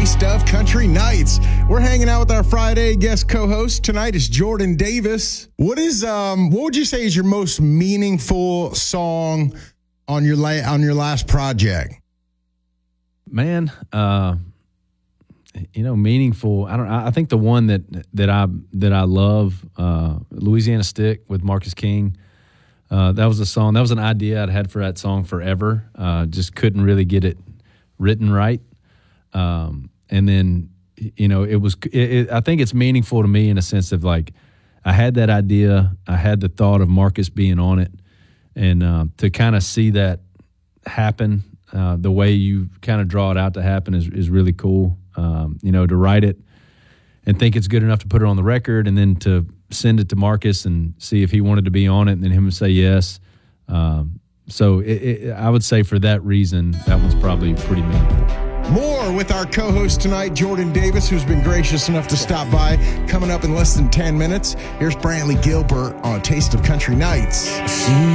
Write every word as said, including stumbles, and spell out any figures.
Taste of Country Nights. We're hanging out with our Friday guest co-host. Tonight is Jordan Davis. What is um what would you say is your most meaningful song on your la- on your last project? Man, uh you know, meaningful. I don't I think the one that that I that I love, uh Louisiana Stick with Marcus King. Uh, that was a song. That was an idea I'd had for that song forever. Uh, just couldn't really get it written right. Um, and then, you know, it was. It, it, I think it's meaningful to me in a sense of like, I had that idea. I had the thought of Marcus being on it, and uh, to kind of see that happen, uh, the way you kind of draw it out to happen is is really cool. Um, you know, to write it and think it's good enough to put it on the record, and then to send it to Marcus and see if he wanted to be on it, and then him to say yes. Um, so it, it, I would say for that reason, that one's probably pretty meaningful. More with our co-host tonight, Jordan Davis, who's been gracious enough to stop by. Coming up in less than ten minutes, here's Brantley Gilbert on Taste of Country Nights.